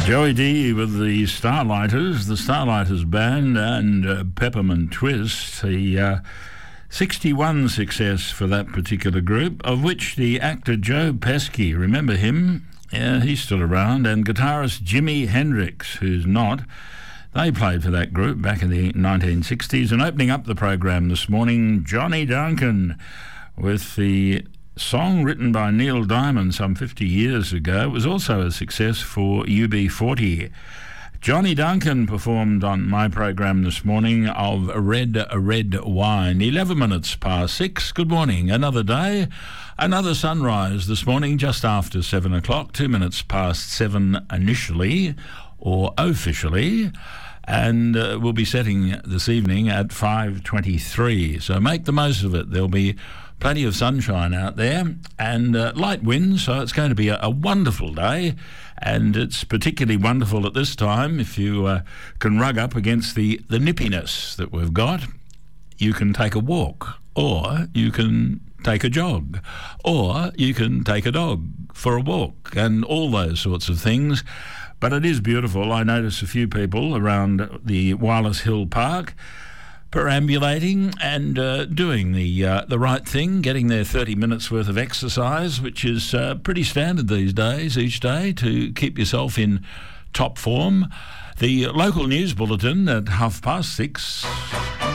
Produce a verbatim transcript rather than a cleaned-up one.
Joey D with the Starlighters, the Starlighters Band, and uh, Peppermint Twist. The uh, sixty-one success for that particular group, of which the actor Joe Pesci, remember him? Yeah, he's still around, and guitarist Jimi Hendrix, who's not. They played for that group back in the nineteen sixties, and opening up the program this morning, Johnny Duncan with the song written by Neil Diamond some fifty years ago. It was also a success for U B forty. Johnny Duncan performed on my program this morning of Red Red Wine. eleven minutes past six. Good morning. Another day, another sunrise this morning just after seven o'clock, two minutes past seven initially or officially. And uh, we'll be setting this evening at five twenty-three. So make the most of it. There'll be plenty of sunshine out there and uh, light winds, so it's going to be a, a wonderful day. And it's particularly wonderful at this time if you uh, can rug up against the, the nippiness that we've got. You can take a walk, or you can take a jog, or you can take a dog for a walk, and all those sorts of things. But it is beautiful. I notice a few people around the Wireless Hill Park perambulating and uh, doing the uh, the right thing, getting their thirty minutes worth of exercise, which is uh, pretty standard these days, each day, to keep yourself in top form. The local news bulletin at half past six.